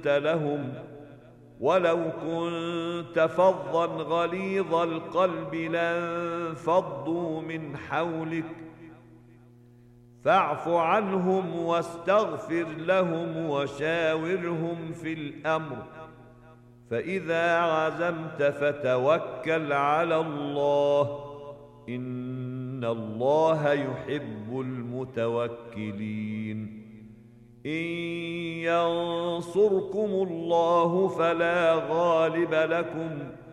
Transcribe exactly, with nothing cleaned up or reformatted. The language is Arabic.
لنت لهم، ولو كنت فظا غليظ القلب لانفضوا من حولك، فاعف عنهم واستغفر لهم وشاورهم في الأمر، فإذا عزمت فتوكل على الله، إن الله يحب المتوكلين. إن ينصركم الله فلا غالب لكم